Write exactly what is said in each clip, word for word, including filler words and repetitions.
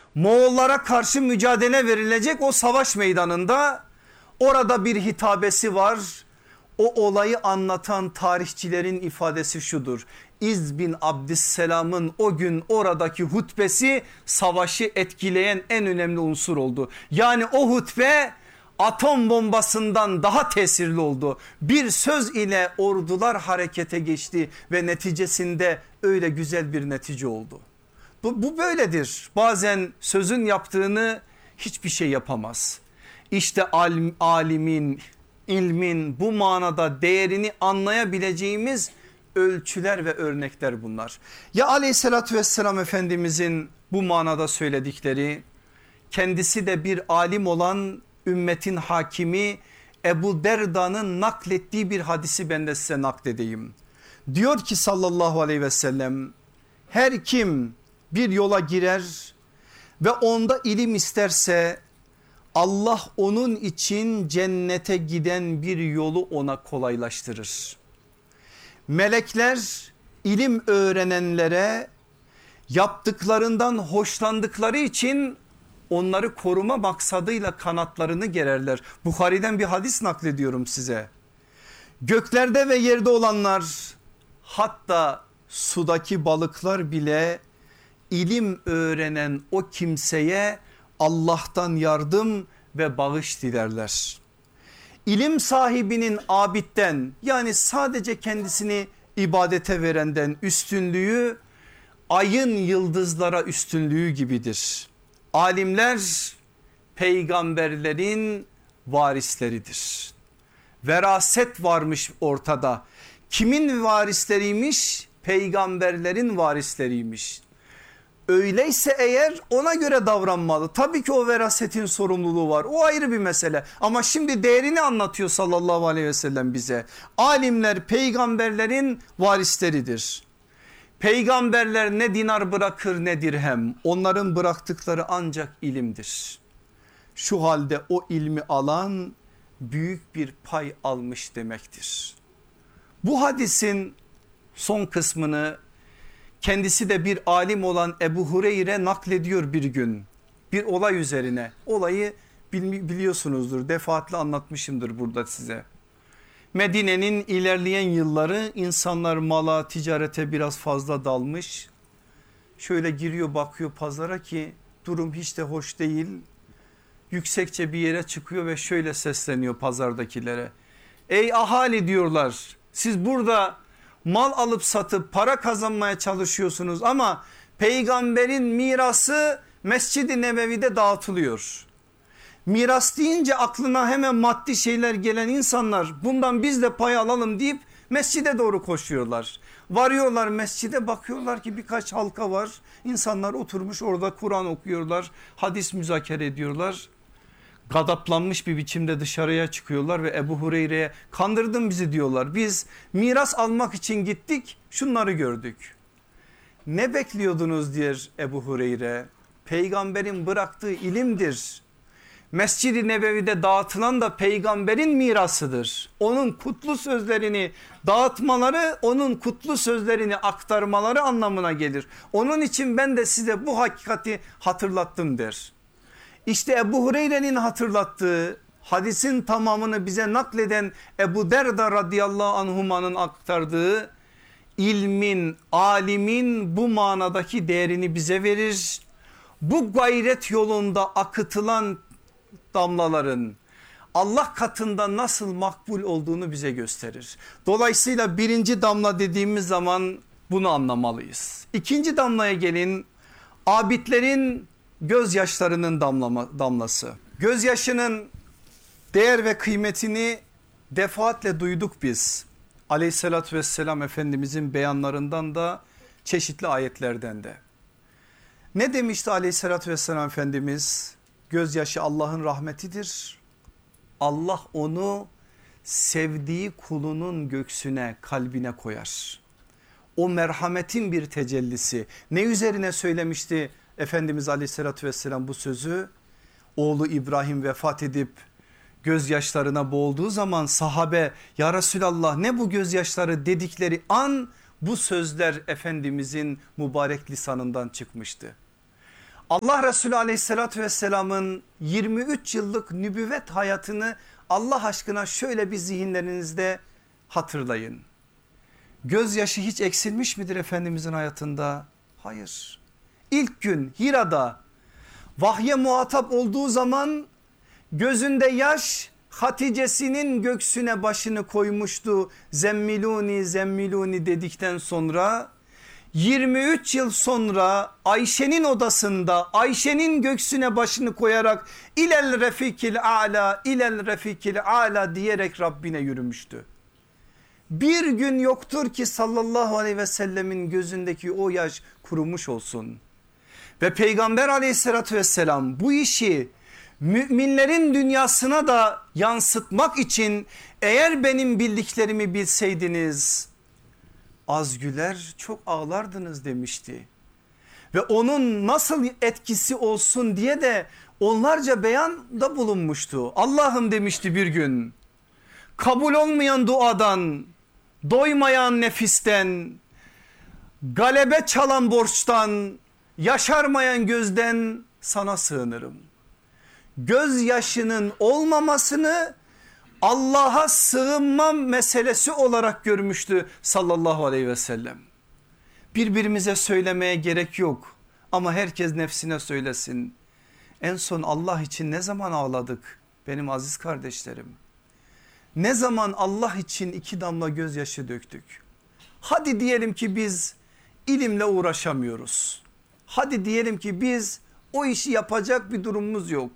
Moğollara karşı mücadele verilecek o savaş meydanında, orada bir hitabesi var. O olayı anlatan tarihçilerin ifadesi şudur: İz bin Abdüsselam'ın o gün oradaki hutbesi savaşı etkileyen en önemli unsur oldu. Yani o hutbe atom bombasından daha tesirli oldu. Bir söz ile ordular harekete geçti ve neticesinde öyle güzel bir netice oldu. Bu, bu böyledir. Bazen sözün yaptığını hiçbir şey yapamaz. İşte alim, alimin, ilmin bu manada değerini anlayabileceğimiz ölçüler ve örnekler bunlar. Ya aleyhissalatü vesselam Efendimizin bu manada söyledikleri, kendisi de bir alim olan ümmetin hakimi Ebu Derda'nın naklettiği bir hadisi ben de size nakledeyim. Diyor ki sallallahu aleyhi ve sellem, her kim bir yola girer ve onda ilim isterse Allah onun için cennete giden bir yolu ona kolaylaştırır. Melekler ilim öğrenenlere yaptıklarından hoşlandıkları için onları koruma maksadıyla kanatlarını gererler. Buhari'den bir hadis naklediyorum size. Göklerde ve yerde olanlar, hatta sudaki balıklar bile ilim öğrenen o kimseye Allah'tan yardım ve bağış dilerler. İlim sahibinin abitten, yani sadece kendisini ibadete verenden üstünlüğü ayın yıldızlara üstünlüğü gibidir. Alimler peygamberlerin varisleridir. Veraset varmış ortada. Kimin varisleriymiş? Peygamberlerin varisleriymiş. Öyleyse eğer ona göre davranmalı. Tabii ki o verasetin sorumluluğu var. O ayrı bir mesele. Ama şimdi değerini anlatıyor sallallahu aleyhi ve sellem bize. Alimler peygamberlerin varisleridir. Peygamberler ne dinar bırakır ne dirhem. Onların bıraktıkları ancak ilimdir. Şu halde o ilmi alan büyük bir pay almış demektir. Bu hadisin son kısmını kendisi de bir alim olan Ebu Hureyre naklediyor bir gün. Bir olay üzerine. Olayı biliyorsunuzdur, defaatle anlatmışımdır burada size. Medine'nin ilerleyen yılları insanlar mala, ticarete biraz fazla dalmış. Şöyle giriyor bakıyor pazara ki durum hiç de hoş değil. Yüksekçe bir yere çıkıyor ve şöyle sesleniyor pazardakilere. Ey ahali diyorlar, siz burada mal alıp satıp para kazanmaya çalışıyorsunuz ama peygamberin mirası Mescid-i Nebevi'de dağıtılıyor. Miras deyince aklına hemen maddi şeyler gelen insanlar bundan biz de pay alalım deyip mescide doğru koşuyorlar. Varıyorlar mescide, bakıyorlar ki birkaç halka var. İnsanlar oturmuş orada Kur'an okuyorlar, hadis müzakere ediyorlar. Gadaplanmış bir biçimde dışarıya çıkıyorlar ve Ebu Hureyre'ye kandırdın bizi diyorlar. Biz miras almak için gittik, şunları gördük. Ne bekliyordunuz diyor Ebu Hureyre. Peygamberin bıraktığı ilimdir. Mescid-i Nebevi'de dağıtılan da peygamberin mirasıdır. Onun kutlu sözlerini dağıtmaları, onun kutlu sözlerini aktarmaları anlamına gelir. Onun için ben de size bu hakikati hatırlattım der. İşte Ebu Hureyre'nin hatırlattığı hadisin tamamını bize nakleden Ebu Derda radıyallahu anhumanın aktardığı ilmin, alimin bu manadaki değerini bize verir. Bu gayret yolunda akıtılan damlaların Allah katında nasıl makbul olduğunu bize gösterir. Dolayısıyla birinci damla dediğimiz zaman bunu anlamalıyız. İkinci damlaya gelin, abidlerin gözyaşlarının damlama, damlası. Gözyaşının değer ve kıymetini defaatle duyduk biz. Aleyhissalatü vesselam Efendimizin beyanlarından da çeşitli ayetlerden de. Ne demişti aleyhissalatü vesselam Efendimiz? Gözyaşı Allah'ın rahmetidir. Allah onu sevdiği kulunun göksüne, kalbine koyar. O merhametin bir tecellisi. Ne üzerine söylemişti Efendimiz aleyhissalatü vesselam bu sözü? Oğlu İbrahim vefat edip gözyaşlarına boğulduğu zaman sahabe, ya Resulallah ne bu gözyaşları dedikleri an bu sözler Efendimizin mübarek lisanından çıkmıştı. Allah Resulü aleyhissalatü vesselamın yirmi üç yıllık nübüvvet hayatını Allah aşkına şöyle bir zihinlerinizde hatırlayın. Gözyaşı hiç eksilmiş midir Efendimizin hayatında? Hayır. İlk gün Hira'da vahye muhatap olduğu zaman gözünde yaş, Hatice'sinin göğsüne başını koymuştu. Zemmiluni zemmiluni dedikten sonra yirmi üç yıl sonra Ayşe'nin odasında Ayşe'nin göğsüne başını koyarak ilel refikil a'la ilel refikil a'la diyerek Rabbine yürümüştü. Bir gün yoktur ki sallallahu aleyhi ve sellemin gözündeki o yaş kurumuş olsun. Ve Peygamber aleyhissalatü vesselam bu işi müminlerin dünyasına da yansıtmak için eğer benim bildiklerimi bilseydiniz az güler çok ağlardınız demişti. Ve onun nasıl etkisi olsun diye de onlarca beyanda bulunmuştu. Allah'ım demişti bir gün, kabul olmayan duadan, doymayan nefisten, galebe çalan borçtan, yaşarmayan gözden sana sığınırım. Gözyaşının olmamasını Allah'a sığınma meselesi olarak görmüştü sallallahu aleyhi ve sellem. Birbirimize söylemeye gerek yok ama herkes nefsine söylesin. En son Allah için ne zaman ağladık benim aziz kardeşlerim? Ne zaman Allah için iki damla gözyaşı döktük? Hadi diyelim ki biz ilimle uğraşamıyoruz. Hadi diyelim ki biz o işi yapacak bir durumumuz yok.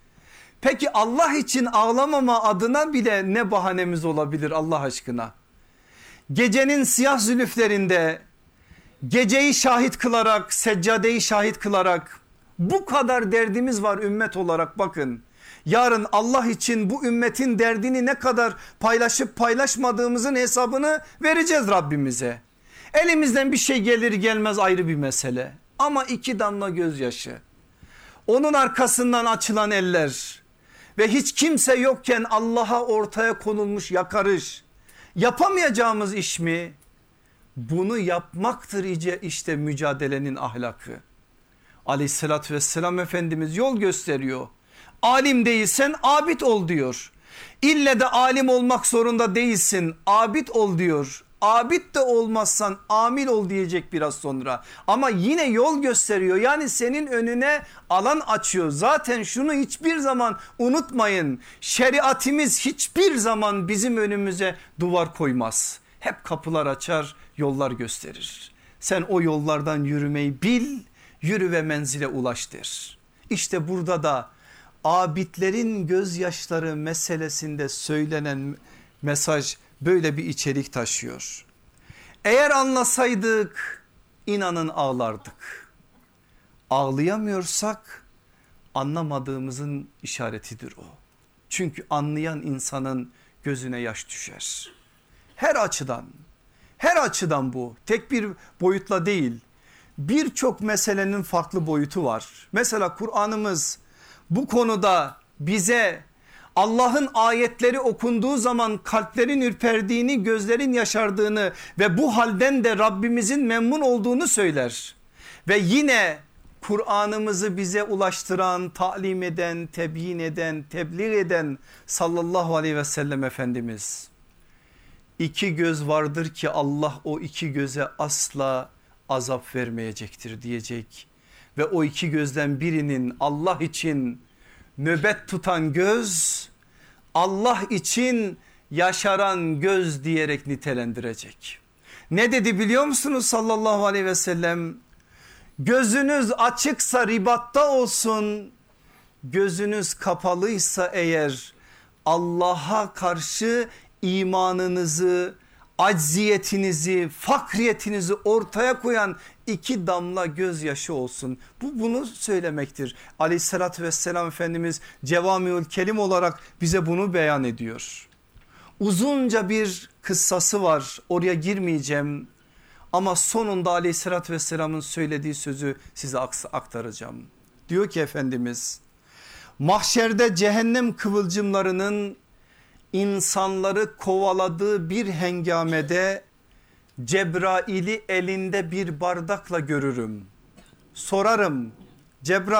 Peki Allah için ağlamama adına bile ne bahanemiz olabilir Allah aşkına? Gecenin siyah zülüflerinde geceyi şahit kılarak, seccadeyi şahit kılarak bu kadar derdimiz var ümmet olarak, bakın. Yarın Allah için bu ümmetin derdini ne kadar paylaşıp paylaşmadığımızın hesabını vereceğiz Rabbimize. Elimizden bir şey gelir gelmez ayrı bir mesele. Ama iki damla gözyaşı, onun arkasından açılan eller ve hiç kimse yokken Allah'a ortaya konulmuş yakarış, yapamayacağımız iş mi? Bunu yapmaktır işte mücadelenin ahlakı. Aleyhissalatü vesselam Efendimiz yol gösteriyor. Alim değilsen abid ol diyor. İlle de alim olmak zorunda değilsin, abid ol diyor. Abid de olmazsan amil ol diyecek biraz sonra. Ama yine yol gösteriyor, yani senin önüne alan açıyor. Zaten şunu hiçbir zaman unutmayın. Şeriatimiz hiçbir zaman bizim önümüze duvar koymaz. Hep kapılar açar, yollar gösterir. Sen o yollardan yürümeyi bil, yürü ve menzile ulaş der. İşte burada da abidlerin gözyaşları meselesinde söylenen mesaj böyle bir içerik taşıyor. Eğer anlasaydık inanın ağlardık. Ağlayamıyorsak anlamadığımızın işaretidir o. Çünkü anlayan insanın gözüne yaş düşer. Her açıdan, her açıdan bu, tek bir boyutla değil. Birçok meselenin farklı boyutu var. Mesela Kur'an'ımız bu konuda bize Allah'ın ayetleri okunduğu zaman kalplerin ürperdiğini, gözlerin yaşardığını ve bu halden de Rabbimizin memnun olduğunu söyler. Ve yine Kur'an'ımızı bize ulaştıran, talim eden, tebyin eden, tebliğ eden sallallahu aleyhi ve sellem Efendimiz, İki göz vardır ki Allah o iki göze asla azap vermeyecektir diyecek. Ve o iki gözden birinin Allah için nöbet tutan göz, Allah için yaşaran göz diyerek nitelendirecek. Ne dedi biliyor musunuz sallallahu aleyhi ve sellem? Gözünüz açıksa ribatta olsun, gözünüz kapalıysa eğer Allah'a karşı imanınızı, acziyetinizi, fakriyetinizi ortaya koyan iki damla gözyaşı olsun. Bu bunu söylemektir. Aleyhissalatü vesselam Efendimiz Cevamiül Kelim olarak bize bunu beyan ediyor. Uzunca bir kıssası var, oraya girmeyeceğim. Ama sonunda aleyhissalatü vesselamın söylediği sözü size aktaracağım. Diyor ki Efendimiz, mahşerde cehennem kıvılcımlarının insanları kovaladığı bir hengamede Cebrail'i elinde bir bardakla görürüm. Sorarım, Cebrail